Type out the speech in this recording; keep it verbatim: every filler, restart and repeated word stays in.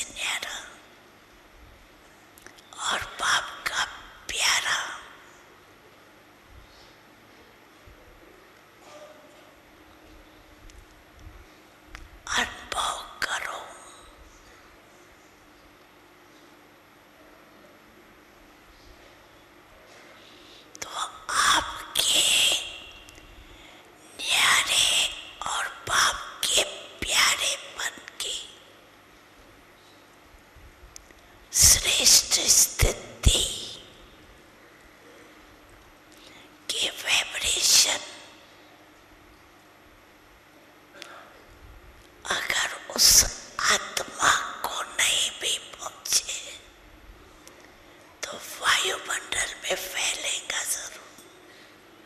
न्यारा और बाप का प्यारा। अनुभव करो। तो आपके न्यारे और बाप के प्यारे बन के श्रेष्ठ स्थिति के वाइब्रेशन अगर उस